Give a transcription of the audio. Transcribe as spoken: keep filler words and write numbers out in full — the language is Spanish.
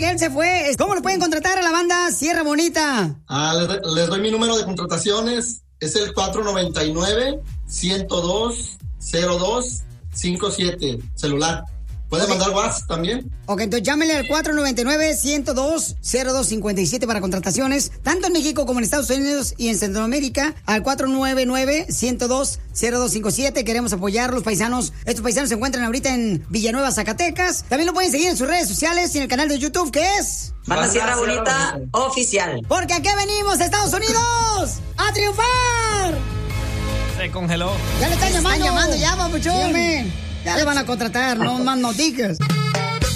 que él se fue. ¿Cómo lo pueden contratar a la banda Sierra Bonita? Ah, les, les doy mi número de contrataciones. Es el cuatro nueve nueve, uno cero dos, cero dos cinco siete. Celular. ¿Puede okay. mandar WhatsApp también? Ok, entonces llámele al cuatro nueve nueve, uno cero dos, cero dos cinco siete para contrataciones, tanto en México como en Estados Unidos y en Centroamérica, al cuatro nueve nueve, uno cero dos, cero dos cinco siete. Queremos apoyar a los paisanos. Estos paisanos se encuentran ahorita en Villanueva, Zacatecas. También lo pueden seguir en sus redes sociales y en el canal de YouTube, que es... Banda Sierra Bonita Oficial. Porque aquí venimos, Estados Unidos, a triunfar. Se congeló. Ya le están llamando. Están llamando ya, papuchón. Sí, ya le van a contratar, no más noticias.